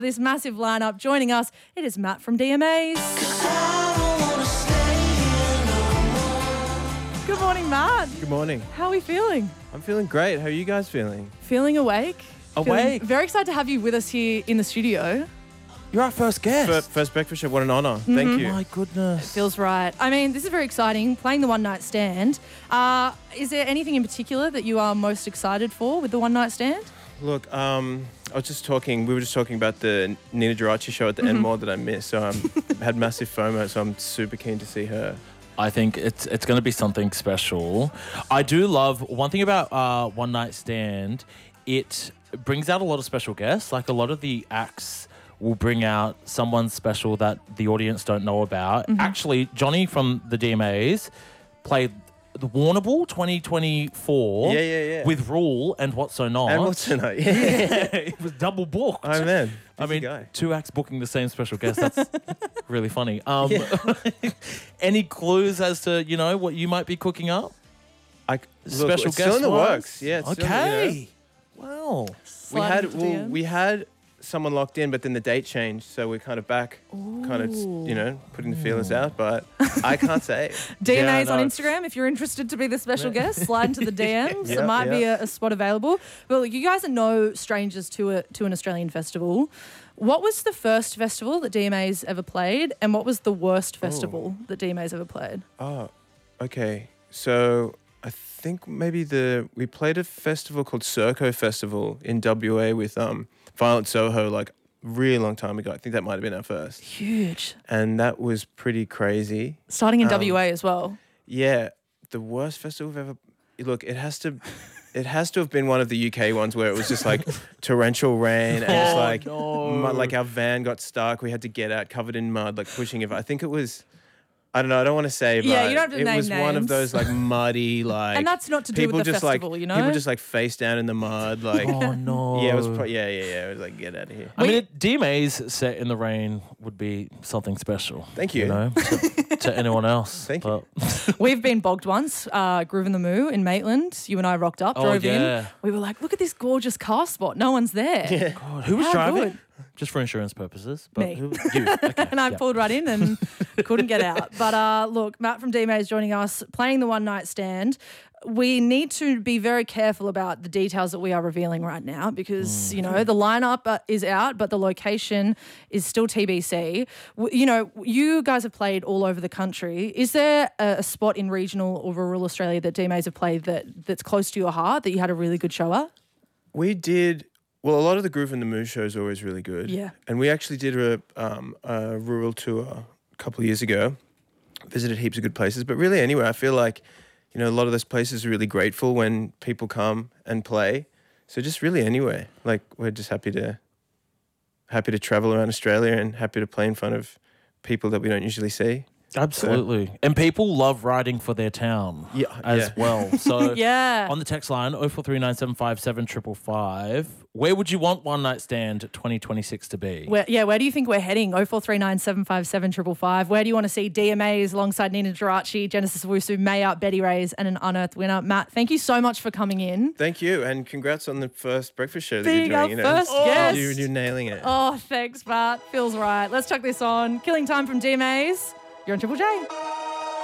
This massive lineup joining us, it is Matt from DMAs. Good morning, Matt. Good morning. How are we feeling? I'm feeling great. How are you guys feeling? Feeling awake. Awake. Feeling very excited to have you with us here in the studio. You're our first guest. First breakfast show. What an honour. Thank you. My goodness. Feels right. I mean, this is very exciting, playing the one night stand. Is there anything in particular that you are most excited for with the one night stand? Look, we were just talking about the Nina Geraci show at the Enmore that I missed. So I had massive FOMO, so I'm super keen to see her. I think it's going to be something special. I do love one thing about One Night Stand. It brings out a lot of special guests. Like a lot of the acts will bring out someone special that the audience don't know about. Actually, Johnny from the DMAs played the Warrnambool 2024 with Rule and What's So Not. And What's So Not, yeah. It was double booked. Oh, man. I mean, guy. 2 acts booking the same special guest. That's really funny. Any clues as to, what you might be cooking up? Special it's guest still in the wise? works. Yeah. It's Okay. Wow. We had someone locked in, but then the date changed, so we're kind of back, putting the feelers out, but I can't say. DMAs on Instagram, if you're interested to be the special guest, slide into the DMs. There might be a spot available. But look, you guys are no strangers to an Australian festival. What was the first festival that DMAs ever played, and what was the worst festival that DMAs ever played? Oh, okay. So I think maybe we played a festival called Circo Festival in WA with Violent Soho, like really long time ago. I think that might have been our first. Huge. And that was pretty crazy. Starting in WA as well. Yeah. The worst festival we've ever... Look, it has to have been one of the UK ones where it was just like torrential rain and just like like our van got stuck. We had to get out covered in mud, like pushing it. I think it was... I don't know. I don't want to say, but you don't have to it name was one of names. those like muddy, like, and that's not to do with the festival, People just like face down in the mud, like. Oh no. Yeah, it was. It was like, get out of here. I mean, DMA's set in the rain would be something special. Thank you. To anyone else. Thank you. We've been bogged once. Groove in the Moo in Maitland. You and I rocked up, drove in. We were like, look at this gorgeous car spot. No one's there. Yeah. God, who was driving? Good. Just for insurance purposes. But Me. You. Okay. And I pulled right in and couldn't get out. But look, Matt from DMA is joining us, playing the one night stand. We need to be very careful about the details that we are revealing right now because, the lineup is out, but the location is still TBC. You guys have played all over the country. Is there a spot in regional or rural Australia that DMAs have played that's close to your heart that you had a really good show at? We did. Well, a lot of the Groove in the Moo shows are always really good. Yeah. And we actually did a rural tour a couple of years ago, visited heaps of good places. But really anyway, I feel like, a lot of those places are really grateful when people come and play. So just really anyway, like we're just happy to travel around Australia and happy to play in front of people that we don't usually see. Absolutely. So, and people love riding for their town as well. So on the text line, 0439757555, where would you want One Night Stand 2026 to be? Where do you think we're heading? 0439757555. Where do you want to see DMAs alongside Nina Geraci, Genesis Owusu, Mayup, Betty Reyes, and an unearthed winner? Matt, thank you so much for coming in. Thank you, and congrats on the first breakfast show that Being you're doing. our first guest. You're nailing it. Oh, thanks, Matt. Feels right. Let's chuck this on. Killing Time from DMAs. You're on Triple J.